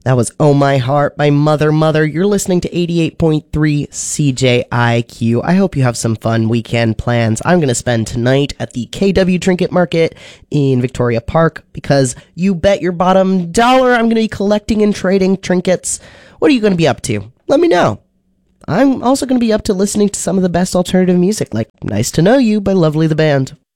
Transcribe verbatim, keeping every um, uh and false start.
That was Oh My Heart by Mother Mother. You're listening to eighty-eight point three C J I Q. I hope you have some fun weekend plans. I'm going to spend tonight at the K W Trinket Market in Victoria Park because you bet your bottom dollar I'm going to be collecting and trading trinkets. What are you going to be up to? Let me know. I'm also going to be up to listening to some of the best alternative music, like Nice to Know You by Lovely the Band.